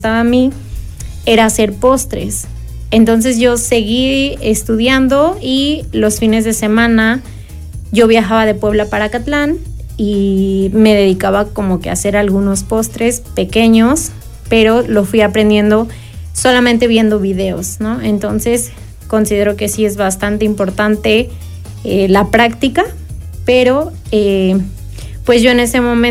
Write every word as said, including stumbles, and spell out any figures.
a mí era hacer postres. Entonces yo seguí estudiando y los fines de semana yo viajaba de Puebla para Acatlán y me dedicaba como que a hacer algunos postres pequeños, pero lo fui aprendiendo solamente viendo videos, ¿no? Entonces considero que sí es bastante importante eh, la práctica, pero eh, pues yo en ese momento